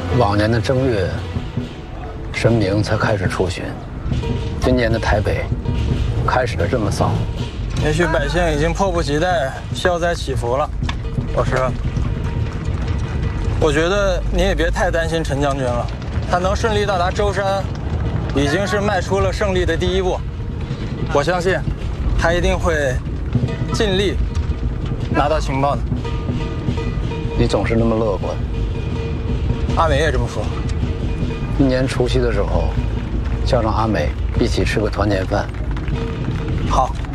往年的正月，神明才开始出巡，今年的台北开始了这么早。 也许百姓已经迫不及待消灾祈福了。老师，我觉得你也别太担心陈将军了，他能顺利到达舟山，已经是迈出了胜利的第一步。我相信，他一定会尽力拿到情报的。 你总是那么乐观。 阿美也这么说。 一年除夕的时候，叫上阿美一起吃个团年饭。 好。